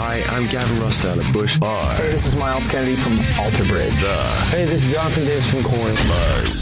Hi, I'm Gavin Rossdale at Bush Bar. Hey, this is Miles Kennedy from Alter Bridge. The Hey, this is Jonathan Davis from Korn. Buzz.